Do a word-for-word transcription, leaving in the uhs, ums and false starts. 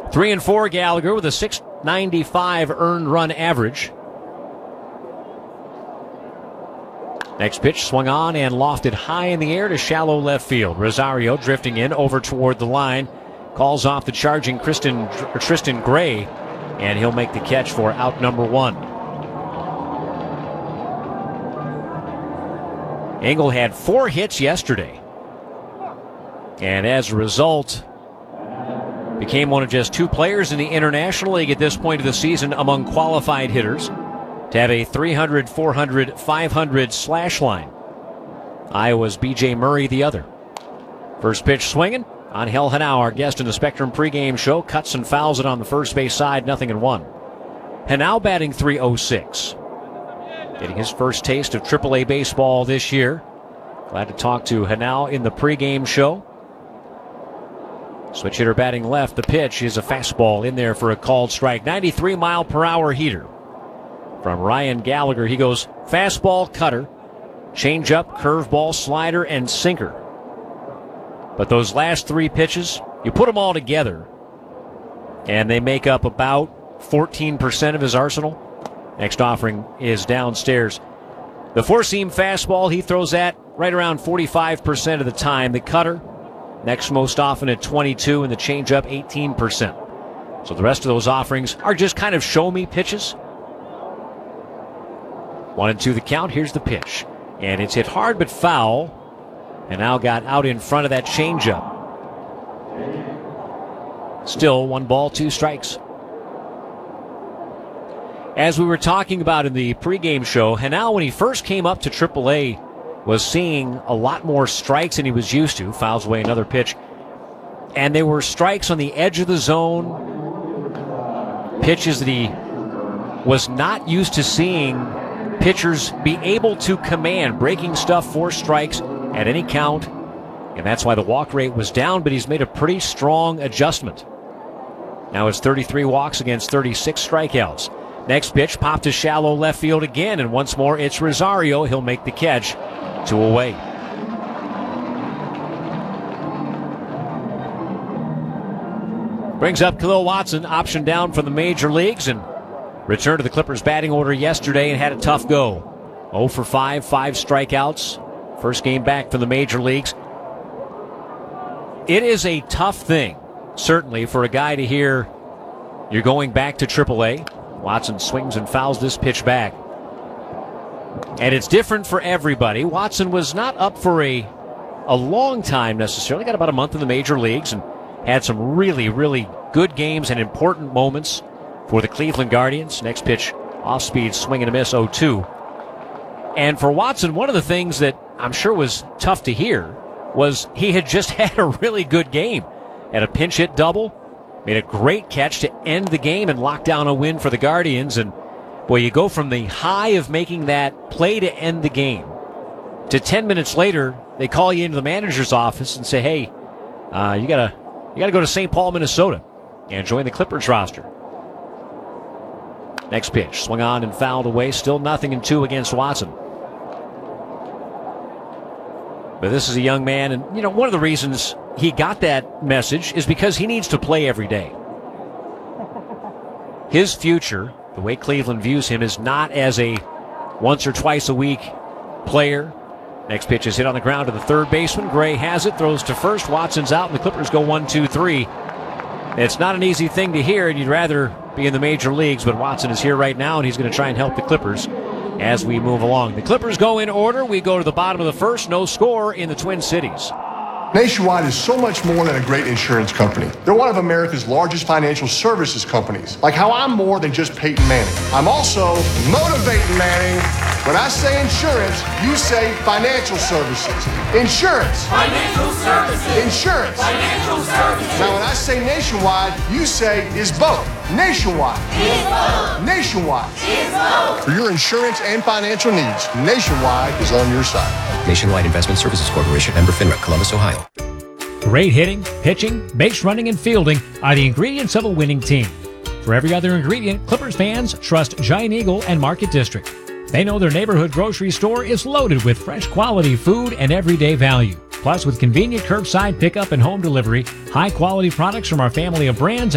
Three and four Gallagher with a six ninety-five earned run average. Next pitch swung on and lofted high in the air to shallow left field. Rosario drifting in over toward the line. Calls off the charging Kristen, Tristan Gray, and he'll make the catch for out number one. Engel had four hits yesterday, and as a result, became one of just two players in the International League at this point of the season among qualified hitters to have a three hundred, four hundred, five hundred slash line. Iowa's B J Murray the other. First pitch swinging. Angel Henao, our guest in the Spectrum pregame show, cuts and fouls it on the first base side, nothing in one. Henao batting three oh six. Getting his first taste of triple A baseball this year. Glad to talk to Henao in the pregame show. Switch hitter batting left. The pitch is a fastball in there for a called strike. ninety-three mile per hour heater from Ryan Gallagher. He goes fastball, cutter, changeup, curveball, slider, and sinker. But those last three pitches, you put them all together, and they make up about fourteen percent of his arsenal. Next offering is downstairs. The four-seam fastball, he throws that right around forty-five percent of the time. The cutter, next most often at twenty-two, and the changeup, eighteen percent. So the rest of those offerings are just kind of show-me pitches. One and two the count. Here's the pitch. And it's hit hard but foul. And now got out in front of that changeup. Still one ball, two strikes. As we were talking about in the pregame show, Henao, when he first came up to triple A, was seeing a lot more strikes than he was used to. Fouls away another pitch. And they were strikes on the edge of the zone. Pitches that he was not used to seeing pitchers be able to command. Breaking stuff for strikes at any count, and that's why the walk rate was down, but he's made a pretty strong adjustment. Now it's thirty-three walks against thirty-six strikeouts. Next pitch popped to shallow left field again, and once more it's Rosario. He'll make the catch. Two away. Brings up Khalil Watson, option down from the major leagues, and returned to the Clippers batting order yesterday and had a tough go. oh for five, five strikeouts. First game back from the major leagues. It is a tough thing, certainly, for a guy to hear you're going back to triple A. Watson swings and fouls this pitch back. And it's different for everybody. Watson was not up for a, a long time necessarily. Got about a month in the major leagues and had some really, really good games and important moments for the Cleveland Guardians. Next pitch, off-speed, swing and a miss, oh two. And for Watson, one of the things that I'm sure was tough to hear was he had just had a really good game. Had a pinch hit double, made a great catch to end the game and lock down a win for the Guardians. And boy, you go from the high of making that play to end the game to ten minutes later, they call you into the manager's office and say, hey, uh, you gotta you gotta go to Saint Paul, Minnesota and join the Clippers roster. Next pitch, swung on and fouled away. Still nothing in two against Watson. But this is a young man, and you know, one of the reasons he got that message is because he needs to play every day. His future, the way Cleveland views him, is not as a once or twice a week player. Next pitch is hit on the ground to the third baseman. Gray has it, throws to first. Watson's out, and the Clippers go one, two, three. It's not an easy thing to hear, and you'd rather be in the major leagues, but Watson is here right now, and he's going to try and help the Clippers as we move along. The Clippers go in order. We go to the bottom of the first. No score in the Twin Cities. Nationwide is so much more than a great insurance company. They're one of America's largest financial services companies. Like how I'm more than just Peyton Manning. I'm also motivating Manning. When I say insurance, you say financial services. Insurance. Financial services. Insurance. Financial services. Now when I say nationwide, you say is both. Nationwide. Is both. Nationwide. Is both. For your insurance and financial needs, Nationwide is on your side. Nationwide Investment Services Corporation, member FINRA, Columbus, Ohio. Great hitting, pitching, base running, and fielding are the ingredients of a winning team. For every other ingredient, Clippers fans trust Giant Eagle and Market District. They know their neighborhood grocery store is loaded with fresh quality food and everyday value. Plus, with convenient curbside pickup and home delivery, high quality products from our family of brands